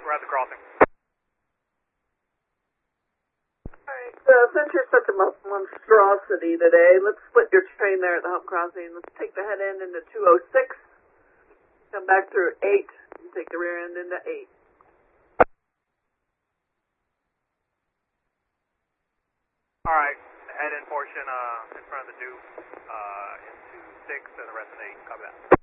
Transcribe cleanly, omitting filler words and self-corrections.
we're at the crossing. Alright, since you're such a monstrosity today, let's split your train there at the hump crossing. Let's take the head end into 206, come back through 8, and take the rear end into 8. Alright, the head end portion in front of the Duke into 6 and the rest in 8. Copy that.